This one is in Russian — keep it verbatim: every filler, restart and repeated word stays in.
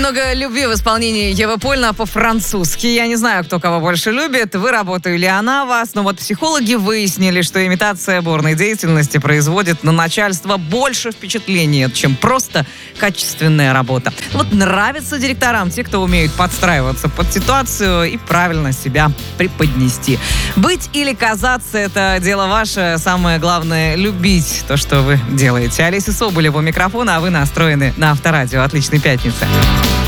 Немного любви в исполнении Евы Польна по-французски. Я не знаю, кто кого больше любит, вы работаете или она вас, но вот психологи выяснили, что имитация бурной деятельности производит на начальство больше впечатления, чем просто качественная работа. Вот нравится директорам те, кто умеют подстраиваться под ситуацию и правильно себя преподнести. Быть или казаться – это дело ваше. Самое главное – любить то, что вы делаете. Олеся Соболева у микрофона, а вы настроены на Авторадио. Отличной пятницы.